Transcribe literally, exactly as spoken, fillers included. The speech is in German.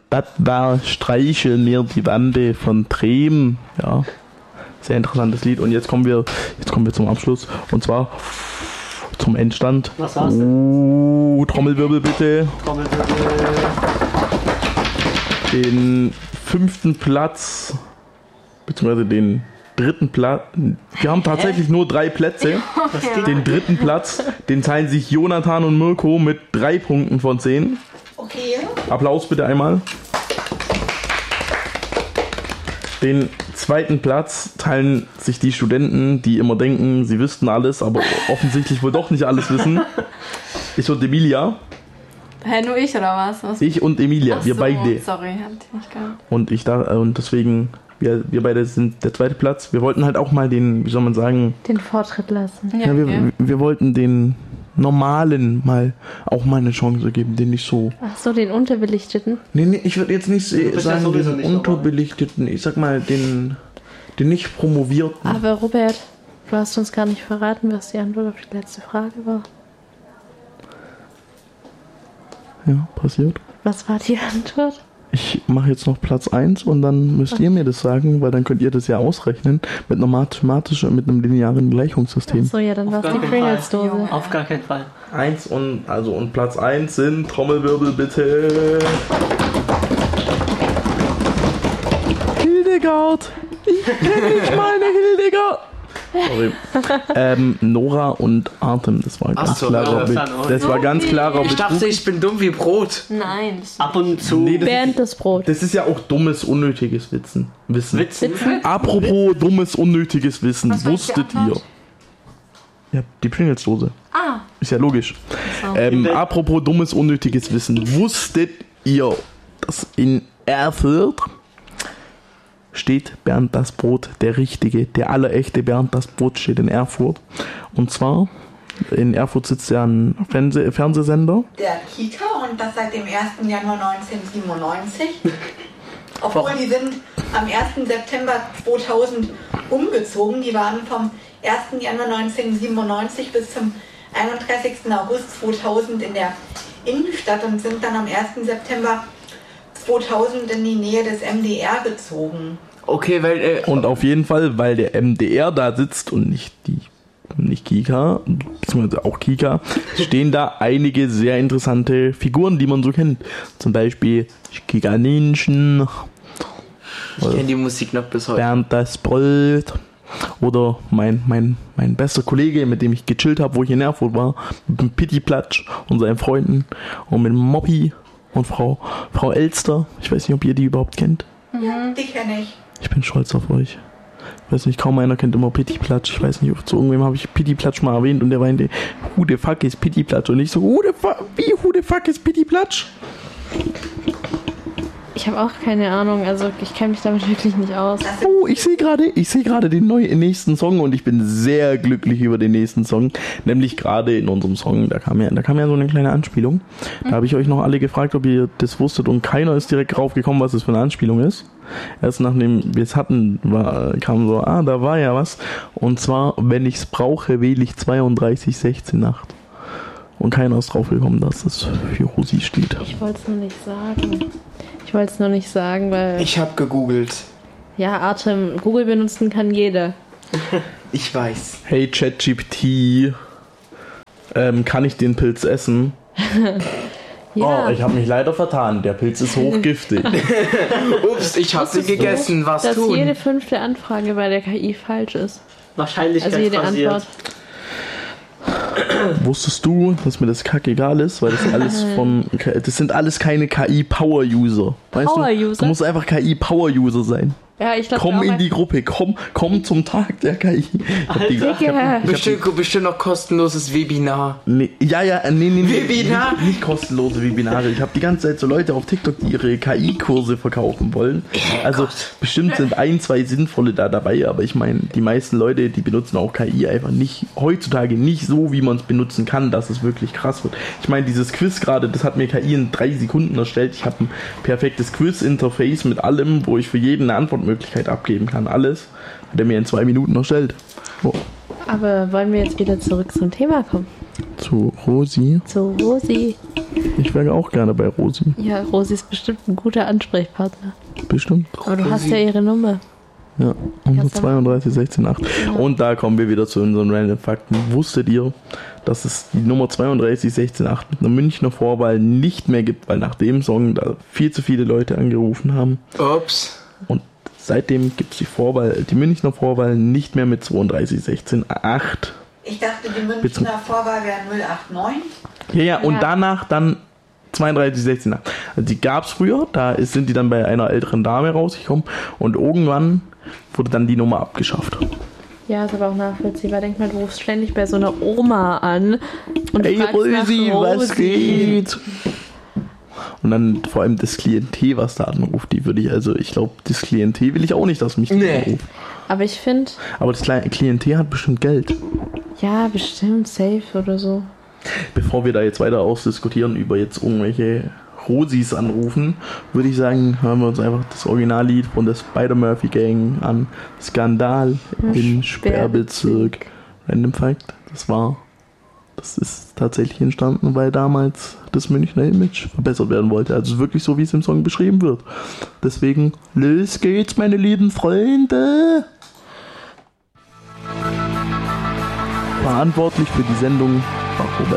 Papa streichel mir die Wampe von Bremen. Ja, sehr interessantes Lied. Und jetzt kommen wir, jetzt kommen wir zum Abschluss. Und zwar zum Endstand. Was war's denn? Oh, Trommelwirbel bitte. Trommelwirbel. Den fünften Platz, beziehungsweise den dritten Platz. Wir haben tatsächlich nur drei Plätze. Den dritten Platz, den teilen sich Jonathan und Mirko mit drei Punkten von zehn. Okay. Applaus bitte einmal. Den zweiten Platz teilen sich die Studenten, die immer denken, sie wüssten alles, aber offensichtlich wohl doch nicht alles wissen. Ich und Emilia. Hä, nur ich oder was? was? Ich und Emilia, Ach wir so, beide. Sorry, hab ich nicht gehört. Und ich da und deswegen, wir, wir beide sind der zweite Platz. Wir wollten halt auch mal den, wie soll man sagen, Den Vortritt lassen. Ja, ja, wir, okay. wir wollten den Normalen mal auch mal eine Chance geben, den nicht so. Ach so, den Unterbelichteten. Nee, nee, ich würde jetzt nicht Du bist ja sagen, sowieso den nicht Unterbelichteten, ich sag mal, den, den nicht Promovierten. Aber Robert, du hast uns gar nicht verraten, was die Antwort auf die letzte Frage war. Ja, passiert. Was war die Antwort? Ich mache jetzt noch Platz eins und dann müsst ihr mir das sagen, weil dann könnt ihr das ja ausrechnen mit einer mathematischen, mit einem linearen Gleichungssystem. Ach so, ja, dann war es gar die keinen Pringles-Dose. Auf gar keinen Fall. Eins und also und Platz eins sind Trommelwirbel bitte. Hildegard! Ich kenne nicht meine Hildegard! Sorry. ähm, Nora und Artem, das war ganz so, klarer ja. Be- Das war ganz klarer Ich dachte, Betrug. ich bin dumm wie Brot. Nein. das- Ab und zu. Nee, das, Bernd das Brot. das ist ja auch dummes, unnötiges Wissen. Wissen. Witzen. Apropos dummes, unnötiges Wissen. Was war jetzt die Wusstet ihr? Antwort? Ja, die Pringles-Dose. Ah. Ist ja logisch. So. Ähm, Wel- apropos dummes, unnötiges Wissen. Wusstet ihr, dass in Erfurt steht Bernd das Brot, der richtige, der allerechte Bernd das Brot steht in Erfurt. Und zwar, in Erfurt sitzt ja ein Fernseh- Fernsehsender. Der Kita und das seit dem ersten Januar neunzehnhundertsiebenundneunzig. Obwohl die sind am ersten September zweitausend umgezogen. Die waren vom ersten Januar neunzehnhundertsiebenundneunzig bis zum einunddreißigsten August zweitausend in der Innenstadt und sind dann am ersten September zweitausend in die Nähe des M D R gezogen. Okay, weil, äh, Und auf jeden Fall, weil der M D R da sitzt und nicht die, nicht Kika, beziehungsweise auch Kika, stehen da einige sehr interessante Figuren, die man so kennt. Zum Beispiel Kika-Ninchen, ich kenne die Musik noch bis heute. Bernd das Brot oder mein, mein, mein bester Kollege, mit dem ich gechillt habe, wo ich in Erfurt war, mit dem Pitti Platsch und seinen Freunden und mit Moppi und Frau, Frau Elster. Ich weiß nicht, ob ihr die überhaupt kennt. Ja, die kenne ich. Ich bin stolz auf euch. Ich weiß nicht, kaum einer kennt immer Pitti Platsch. Ich weiß nicht, zu irgendwem habe ich Pitti Platsch mal erwähnt und der meinte, who the fuck is Pitti Platsch? Und ich so, who the fuck, wie, who the fuck is Pitti Platsch? Ich habe auch keine Ahnung, also ich kenne mich damit wirklich nicht aus. Oh, ich sehe gerade, ich sehe gerade den neuen nächsten Song und ich bin sehr glücklich über den nächsten Song. Nämlich gerade in unserem Song, da kam ja, da kam ja so eine kleine Anspielung. Da habe ich euch noch alle gefragt, ob ihr das wusstet und keiner ist direkt drauf gekommen, was das für eine Anspielung ist. Erst nachdem wir es hatten, war, kam so, ah, da war ja was. Und zwar, wenn ich's brauche, wähle ich zweiunddreißig sechzehn Nacht. Und keiner ist drauf gekommen, dass das für Rosi steht. Ich wollte es nur nicht sagen. Ich wollte es nur nicht sagen, weil... Ich habe gegoogelt. Ja, Artem, Google benutzen kann jeder. Ich weiß. Hey ChatGPT, ähm, kann ich den Pilz essen? Ja. Oh, ich habe mich leider vertan. Der Pilz ist hochgiftig. Ups, ich habe sie Wusstest du, gegessen. Was dass tun? jede fünfte Anfrage bei der K I falsch ist. Wahrscheinlichkeit Also jede basiert. Antwort. Wusstest du, dass mir das kackegal ist, weil das alles von, das sind alles keine K I-Power-User. Weißt du? Power-User? Du musst einfach K I-Power-User sein. Ja, ich glaube Komm in die Gruppe, komm, komm zum Tag der K I. Ich hab die, ich hab, Digga. ich hab Bestimmt, bestimmt noch kostenloses Webinar. Nee, ja, ja, nee, nee, nee. Webinar? Nicht, nicht kostenlose Webinare. Ich habe die ganze Zeit so Leute auf TikTok, die ihre K I-Kurse verkaufen wollen. Also bestimmt sind ein, zwei sinnvolle da dabei, aber ich meine, die meisten Leute, die benutzen auch K I einfach nicht, heutzutage nicht so, wie man es benutzen kann, dass es wirklich krass wird. Ich meine, dieses Quiz gerade, das hat mir K I in drei Sekunden erstellt. Ich habe ein perfektes Quiz-Interface mit allem, wo ich für jeden eine Antwortmöglichkeit abgeben kann. Alles hat er mir in zwei Minuten erstellt. Oh. Aber wollen wir jetzt wieder zurück zum Thema kommen? Zu Rosi. Zu Rosi. Ich wäre auch gerne bei Rosi. Ja, Rosi ist bestimmt ein guter Ansprechpartner. Bestimmt. Aber du hast ja ihre Nummer. Ja, hundertzweiunddreißig sechzehn acht. Ja. Und da kommen wir wieder zu unseren random Fakten. Wusstet ihr, dass es die Nummer zweiunddreißig sechzehn acht mit einer Münchner Vorwahl nicht mehr gibt, weil nach dem Song da viel zu viele Leute angerufen haben. Ups. Und seitdem gibt es die Vorwahl, die Münchner Vorwahl nicht mehr mit zweiunddreißig sechzehn acht. Ich dachte, die Münchner Vorwahl wäre null acht neun. Ja, ja, und Ja. danach dann zweiunddreißig sechzehn acht. Also die gab es früher, da ist, sind die dann bei einer älteren Dame rausgekommen und irgendwann wurde dann die Nummer abgeschafft. Ja, ist aber auch nachvollziehbar. Denk mal, du rufst ständig bei so einer Oma an und Ey fragst Rosi, nach Rosi. was geht? Und dann vor allem das Klientel, was da anruft, die würde ich, also ich glaube, das Klientel will ich auch nicht, dass mich das Nee. anruft. Aber ich finde, Aber das Kle- Klientel hat bestimmt Geld. ja, bestimmt safe oder so. Bevor wir da jetzt weiter ausdiskutieren über jetzt irgendwelche Rosis anrufen, würde ich sagen, hören wir uns einfach das Originallied von der Spider-Murphy Gang an. Skandal im Sperrbezirk. Random Fact, das war, das ist tatsächlich entstanden, weil damals das Münchner Image verbessert werden wollte. Also wirklich so, wie es im Song beschrieben wird. Deswegen, los geht's, meine lieben Freunde! Verantwortlich für die Sendung war Robert